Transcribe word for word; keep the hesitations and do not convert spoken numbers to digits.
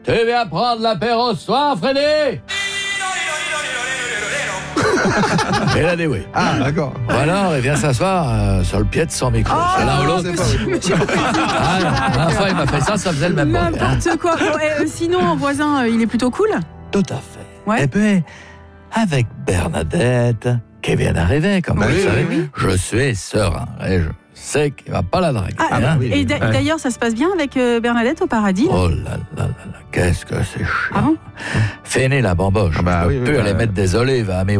Tu viens prendre l'apéro ce soir, Freddy? Et là, oui. Ah, d'accord. Voilà, il vient s'asseoir euh, sur le pied de son micro. Oh, c'est l'un ou l'autre. monsieur, monsieur, Ah, la dernière fois, il m'a fait ça, ça faisait le même bruit. n'importe quoi. Bon, et, euh, sinon, en voisin, euh, il est plutôt cool. Tout à fait. Ouais. Et puis, avec Bernadette, qui vient d'arriver, comme Bah vous oui, le savez, oui, oui. je suis serein. Et je sais qu'il ne va pas la draguer. Ah, hein. bah oui. Et d'a- Ouais. d'ailleurs, ça se passe bien avec euh, Bernadette au paradis là Oh là là là là, qu'est-ce que c'est chiant. Ah bon Fini la bamboche. Ah bah je peux oui, oui, plus bah, aller mettre des olives à mes